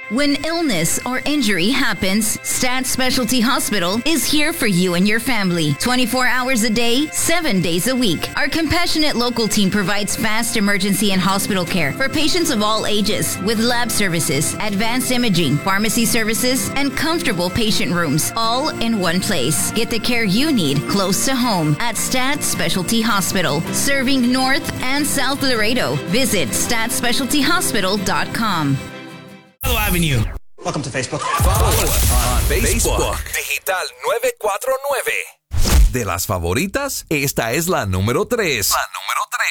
When illness or injury happens, Stat Specialty Hospital is here for you and your family. 24 hours a day, 7 days a week. Our compassionate local team provides fast emergency and hospital care for patients of all ages with lab services, advanced imaging, pharmacy services, and comfortable patient rooms, all in one place. Get the care you need close to home at Stat Specialty Hospital, serving North and South Laredo. Visit statspecialtyhospital.com. Avenue. Welcome to Facebook. Follow us on Facebook. Digital 949. De las favoritas, esta es la número 3. La número 3.